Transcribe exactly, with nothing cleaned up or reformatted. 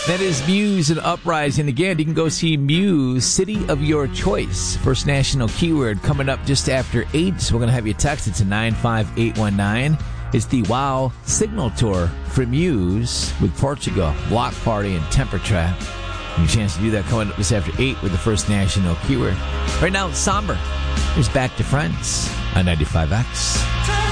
That is Muse and Uprising. Again, you can go see Muse, City of Your Choice. First national keyword coming up just after eight. So we're going to have you text it to nine five eight one nine. It's the WOW Signal Tour for Muse with Portugal, Block Party, and Temper Trap. And a chance to do that coming up just after eight with the first national keyword. Right now, it's Somber. Here's Back to Friends on ninety-five X.